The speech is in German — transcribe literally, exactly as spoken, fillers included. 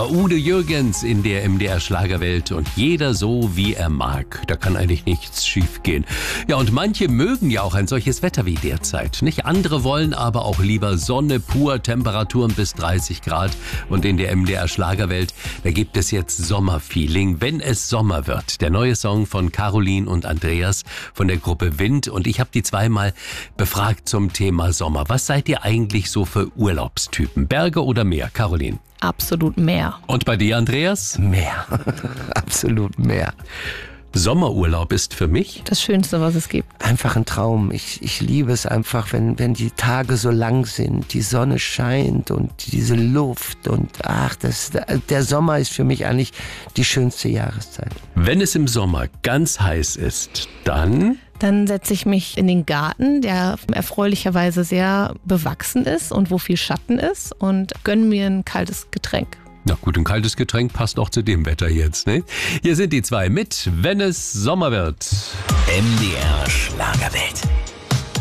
war Udo Jürgens in der M D R Schlagerwelt und jeder so, wie er mag. Da kann eigentlich nichts schiefgehen. Ja, und manche mögen ja auch ein solches Wetter wie derzeit. Nicht andere wollen aber auch lieber Sonne pur, Temperaturen bis dreißig Grad. Und in der M D R Schlagerwelt, da gibt es jetzt Sommerfeeling, wenn es Sommer wird. Der neue Song von Caroline und Andreas von der Gruppe Wind. Und ich habe die zweimal befragt zum Thema Sommer. Was seid ihr eigentlich so für Urlaubstypen? Berge oder Meer? Caroline? Absolut Meer. Und bei dir, Andreas? Meer. Absolut Meer. Sommerurlaub ist für mich Das Schönste, was es gibt. Einfach ein Traum. Ich, ich liebe es einfach, wenn, wenn die Tage so lang sind, die Sonne scheint und diese Luft und ach, das, der Sommer ist für mich eigentlich die schönste Jahreszeit. Wenn es im Sommer ganz heiß ist, dann... Dann setze ich mich in den Garten, der erfreulicherweise sehr bewachsen ist und wo viel Schatten ist, und gönne mir ein kaltes Getränk. Na gut, ein kaltes Getränk passt auch zu dem Wetter jetzt, ne? Hier sind die zwei mit, wenn es Sommer wird. M D R Schlagerwelt.